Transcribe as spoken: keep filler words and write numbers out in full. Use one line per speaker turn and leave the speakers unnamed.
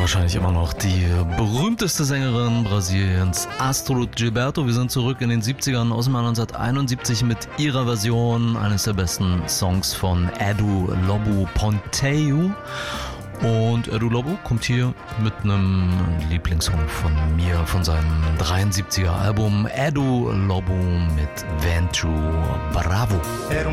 wahrscheinlich immer noch die berühmteste Sängerin Brasiliens, Astrud Gilberto. Wir sind zurück in den siebzigern aus dem Jahr neunzehnhunderteinundsiebzig mit ihrer Version eines der besten Songs von Edu Lobo, Ponteio. Und Edu Lobo kommt hier mit einem Lieblingssong von mir, von seinem dreiundsiebziger Album Edu Lobo mit Vento Bravo.